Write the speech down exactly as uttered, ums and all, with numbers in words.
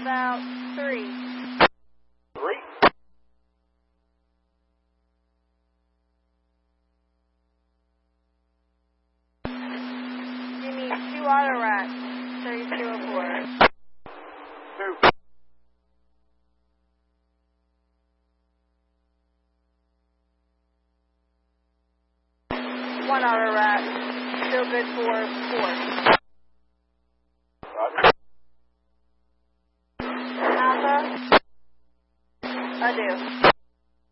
about three. Three? Give me two auto racks, thirty-two oh four. Two. One auto rack, still good for four. Roger. Alpha, I do.